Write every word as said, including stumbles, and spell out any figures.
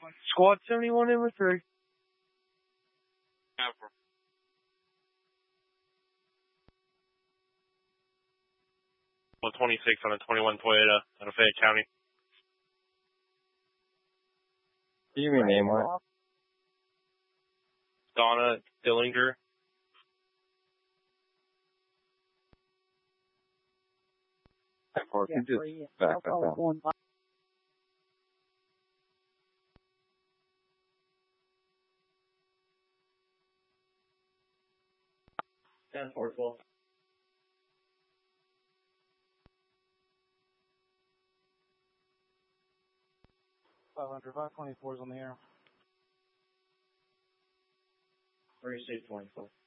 Squad seventy-one in with three. one twenty-six on a twenty-one Toyota out of Fayette County. Can you give me a name on it? Donna Dillinger. Or can you just back that down? ten four twelve. five hundred, five twenty-four is on the air. Three six twenty-four.